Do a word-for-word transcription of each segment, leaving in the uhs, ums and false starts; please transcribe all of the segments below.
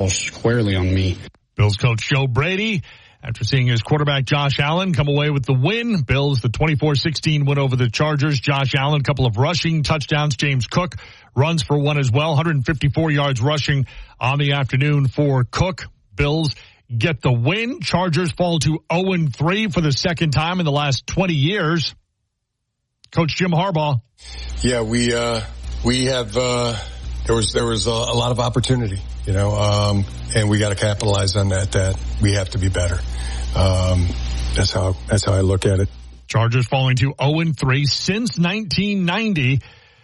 squarely on me. Bills coach Joe Brady, after seeing his quarterback Josh Allen come away with the win. Bills, the twenty-four sixteen win over the Chargers. Josh Allen, a couple of rushing touchdowns. James Cook runs for one as well. one hundred fifty-four yards rushing on the afternoon for Cook. Bills get the win. Chargers fall to oh and three for the second time in the last twenty years. Coach Jim Harbaugh. Yeah, we, uh, we have, uh, there was, there was a, a lot of opportunity, you know, um, and we got to capitalize on that, that we have to be better. Um, that's how, that's how I look at it. Chargers falling to oh and three since nineteen ninety.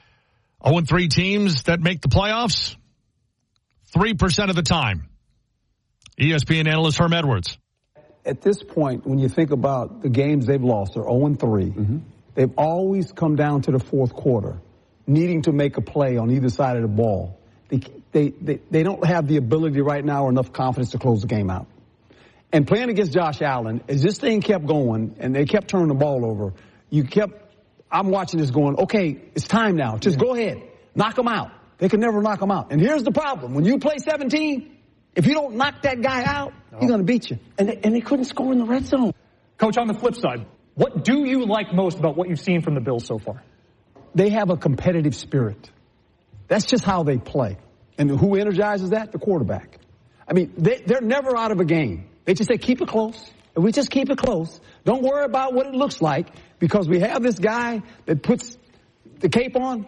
oh and three teams that make the playoffs three percent of the time. E S P N analyst Herm Edwards. At this point, when you think about the games they've lost, they're oh and three. Mm-hmm. They've always come down to the fourth quarter, needing to make a play on either side of the ball. They, they, they, they don't have the ability right now or enough confidence to close the game out. And playing against Josh Allen, as this thing kept going and they kept turning the ball over, you kept, I'm watching this going, okay, it's time now. Just yeah. go ahead. Knock them out. They can never knock them out. And here's the problem. When you play seventeen, if you don't knock that guy out, no. he's going to beat you. And they, and they couldn't score in the red zone. Coach, on the flip side, what do you like most about what you've seen from the Bills so far? They have a competitive spirit. That's just how they play. And who energizes that? The quarterback. I mean, they, they're never out of a game. They just say, keep it close. If we just keep it close, don't worry about what it looks like, because we have this guy that puts the cape on.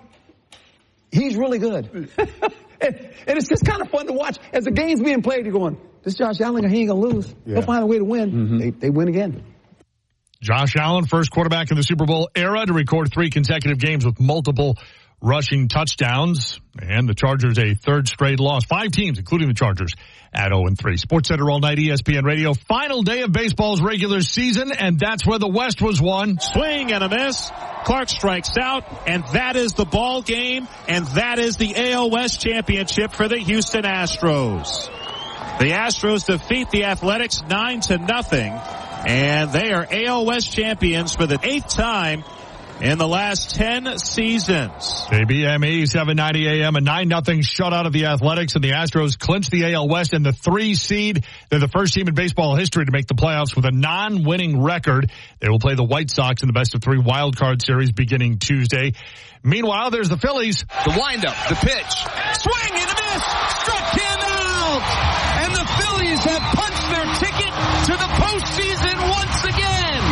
He's really good. and, and it's just kind of fun to watch. As the game's being played, you're going, this Josh Allen, he ain't going to lose. Yeah. He'll find a way to win. Mm-hmm. They, they win again. Josh Allen, first quarterback in the Super Bowl era to record three consecutive games with multiple rushing touchdowns. And the Chargers a third straight loss. Five teams, including the Chargers, at oh and three. SportsCenter all night, E S P N Radio. Final day of baseball's regular season, and that's where the West was won. Swing and a miss. Clark strikes out, and that is the ball game, and that is the A L West championship for the Houston Astros. The Astros defeat the Athletics nine to nothing, and they are A L West champions for the eighth time in the last ten seasons. K B M E, seven ninety A M, a nine nothing shutout of the Athletics, and the Astros clinch the A L West and the three seed. They're the first team in baseball history to make the playoffs with a non-winning record. They will play the White Sox in the best of three wild card series beginning Tuesday. Meanwhile, there's the Phillies. The windup, the pitch. Swing and a miss. Struck him out. And the Phillies have punched their ticket to the postseason once again.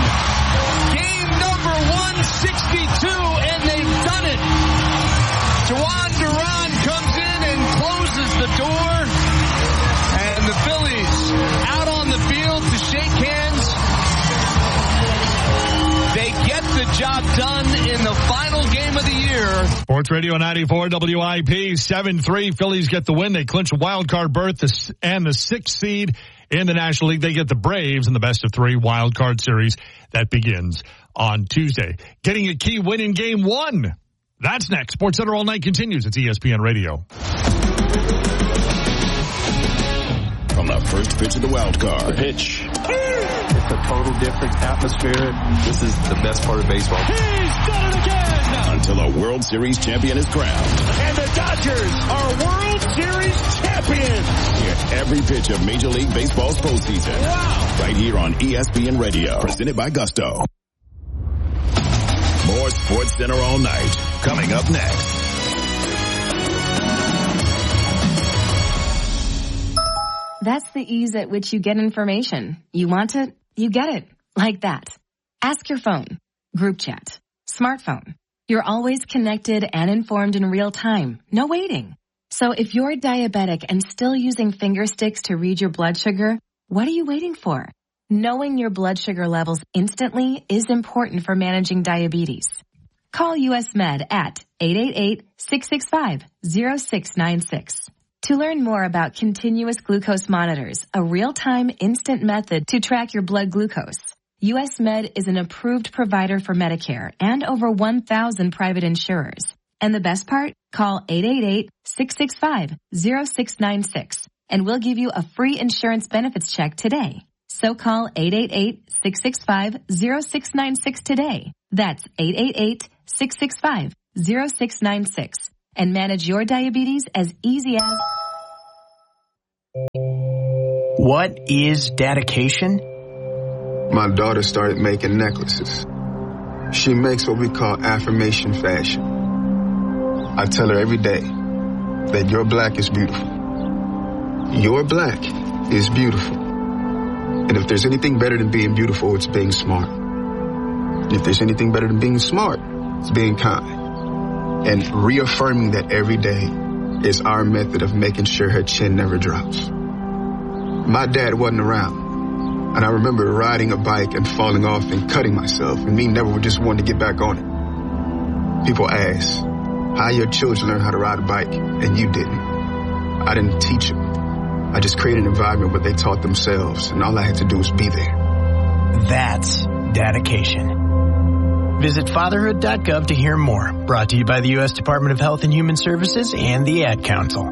Game number one sixty-two, and they've done it. Juan Duran comes in and closes the door. And the Phillies out on the field to shake hands. They get the job done in the final game of the year. Sports Radio ninety-four W I P, seven three. Phillies get the win. They clinch a wild card berth and the sixth seed in the National League. They get the Braves in the best of three wild card series that begins on Tuesday. Getting a key win in game one. That's next. SportsCenter all night continues. It's E S P N Radio. From the first pitch of the wild card. The pitch. It's a total different atmosphere. This is the best part of baseball. He's done it again! Until a World Series champion is crowned. And the Dodgers are World Series champions! Hear every pitch of Major League Baseball's postseason. Wow! Right here on E S P N Radio. Presented by Gusto. More SportsCenter all night. Coming up next. That's the ease at which you get information. You want it, you get it. Like that. Ask your phone. Group chat. Smartphone. You're always connected and informed in real time. No waiting. So if you're diabetic and still using finger sticks to read your blood sugar, what are you waiting for? Knowing your blood sugar levels instantly is important for managing diabetes. Call U S Med at eight eight eight, six six five, zero six nine six. To learn more about continuous glucose monitors, a real-time instant method to track your blood glucose, U S Med is an approved provider for Medicare and over one thousand private insurers. And the best part? Call eight eight eight, six six five, zero six nine six and we'll give you a free insurance benefits check today. So call eight eight eight, six six five, zero six nine six today. That's eight eight eight, six six five, zero six nine six. And manage your diabetes as easy as... What is dedication? My daughter started making necklaces. She makes what we call affirmation fashion. I tell her every day that your black is beautiful. Your black is beautiful. And if there's anything better than being beautiful, it's being smart. And if there's anything better than being smart, it's being kind. And reaffirming that every day is our method of making sure her chin never drops. My dad wasn't around. And I remember riding a bike and falling off and cutting myself, and me never just wanting to get back on it. People ask, how your children learn how to ride a bike, and you didn't. I didn't teach them. I just created an environment where they taught themselves, and all I had to do was be there. That's dedication. Visit fatherhood dot gov to hear more. Brought to you by the U S Department of Health and Human Services and the Ad Council.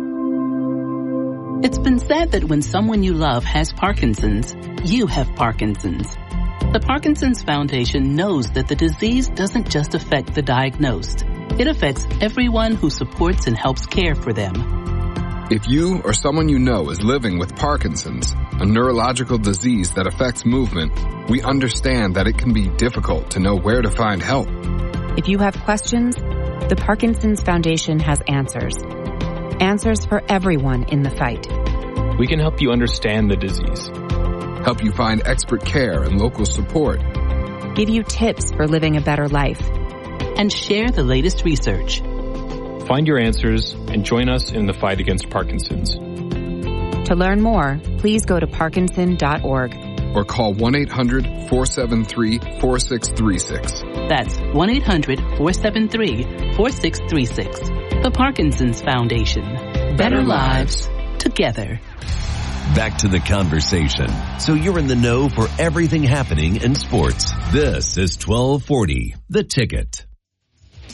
It's been said that when someone you love has Parkinson's, you have Parkinson's. The Parkinson's Foundation knows that the disease doesn't just affect the diagnosed. It affects everyone who supports and helps care for them. If you or someone you know is living with Parkinson's, a neurological disease that affects movement, we understand that it can be difficult to know where to find help. If you have questions, the Parkinson's Foundation has answers. Answers for everyone in the fight. We can help you understand the disease. Help you find expert care and local support. Give you tips for living a better life. And share the latest research. Find your answers and join us in the fight against Parkinson's. To learn more, please go to parkinson dot org. Or call one eight hundred four seven three four six three six. That's one eight hundred four seven three four six three six. The Parkinson's Foundation. Better, Better lives together. Back to the conversation, so you're in the know for everything happening in sports. This is twelve forty, The Ticket.